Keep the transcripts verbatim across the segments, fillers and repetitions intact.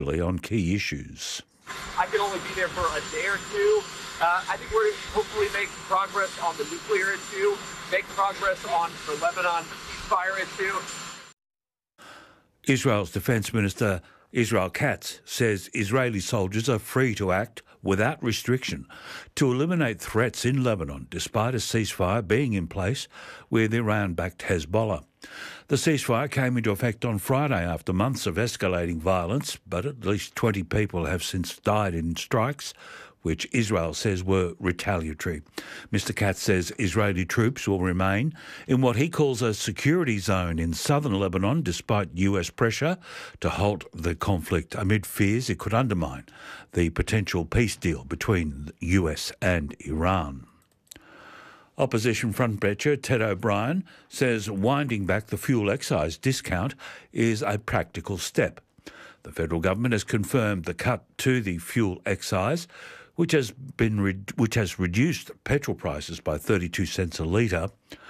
on key issues. I can only be there for a day or two. Uh, I think we're hopefully making progress on the nuclear issue, making progress on the Lebanon ceasefire issue. Israel's Defence Minister Israel Katz says Israeli soldiers are free to act without restriction to eliminate threats in Lebanon, despite a ceasefire being in place with Iran-backed Hezbollah. The ceasefire came into effect on Friday after months of escalating violence, but at least twenty people have since died in strikes, which Israel says were retaliatory. Mister Katz says Israeli troops will remain in what he calls a security zone in southern Lebanon, despite U S pressure to halt the conflict amid fears it could undermine the potential peace deal between the U S and Iran. Opposition frontbencher Ted O'Brien says winding back the fuel excise discount is a practical step. The federal government has confirmed the cut to the fuel excise, which has been re- which has reduced petrol prices by thirty-two cents a litre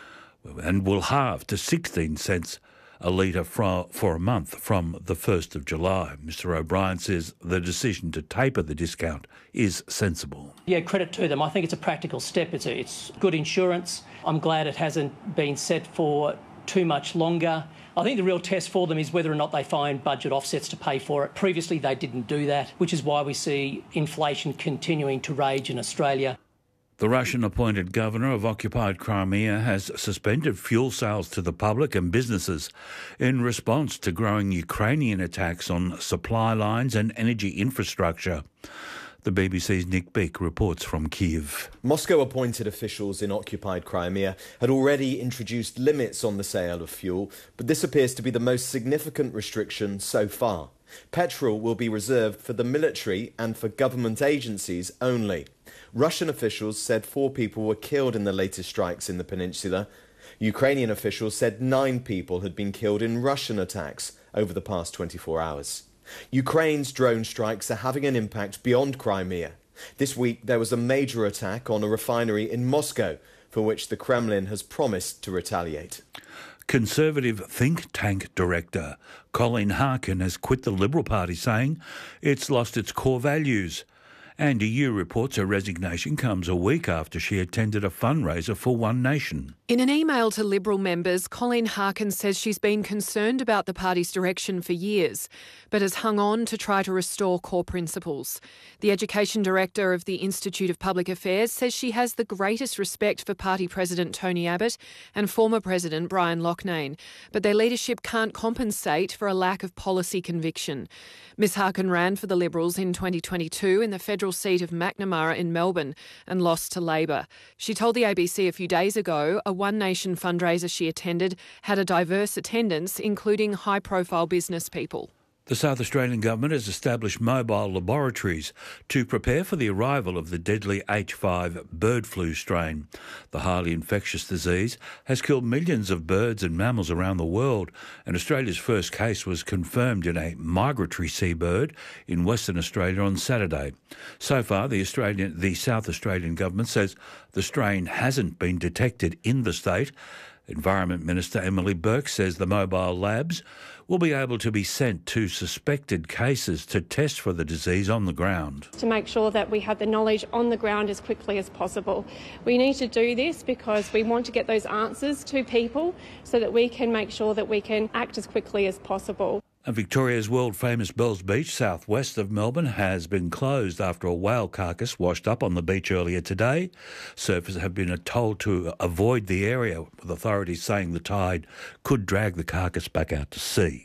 and will halve to sixteen cents a litre for, for a month from the first of July. Mister O'Brien says the decision to taper the discount is sensible. Yeah, credit to them. I think it's a practical step. It's, a, it's good insurance. I'm glad it hasn't been set for too much longer. I think the real test for them is whether or not they find budget offsets to pay for it. Previously, they didn't do that, which is why we see inflation continuing to rage in Australia. The Russian-appointed governor of occupied Crimea has suspended fuel sales to the public and businesses in response to growing Ukrainian attacks on supply lines and energy infrastructure. The B B C's Nick Beake reports from Kyiv. Moscow-appointed officials in occupied Crimea had already introduced limits on the sale of fuel, but this appears to be the most significant restriction so far. Petrol will be reserved for the military and for government agencies only. Russian officials said four people were killed in the latest strikes in the peninsula. Ukrainian officials said nine people had been killed in Russian attacks over the past twenty-four hours. Ukraine's drone strikes are having an impact beyond Crimea. This week there was a major attack on a refinery in Moscow, for which the Kremlin has promised to retaliate. Conservative think tank director Colleen Harkin has quit the Liberal Party, saying it's lost its core values. Andy Yu reports her resignation comes a week after she attended a fundraiser for One Nation. In an email to Liberal members, Colleen Harkin says she's been concerned about the party's direction for years, but has hung on to try to restore core principles. The Education Director of the Institute of Public Affairs says she has the greatest respect for Party President Tony Abbott and former President Brian Loughnane, but their leadership can't compensate for a lack of policy conviction. Miss Harkin ran for the Liberals in twenty twenty-two in the federal seat of Macnamara in Melbourne and lost to Labor. She told the A B C a few days ago a One Nation fundraiser she attended had a diverse attendance, including high-profile business people. The South Australian Government has established mobile laboratories to prepare for the arrival of the deadly H five bird flu strain. The highly infectious disease has killed millions of birds and mammals around the world, and Australia's first case was confirmed in a migratory seabird in Western Australia on Saturday. So far, the Australian, the South Australian Government says the strain hasn't been detected in the state. Environment Minister Emily Burke says the mobile labs will be able to be sent to suspected cases to test for the disease on the ground. To make sure that we have the knowledge on the ground as quickly as possible. We need to do this because we want to get those answers to people so that we can make sure that we can act as quickly as possible. And Victoria's world-famous Bells Beach, southwest of Melbourne, has been closed after a whale carcass washed up on the beach earlier today. Surfers have been told to avoid the area, with authorities saying the tide could drag the carcass back out to sea.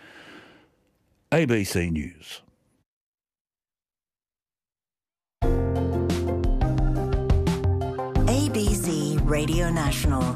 A B C News. A B C Radio National.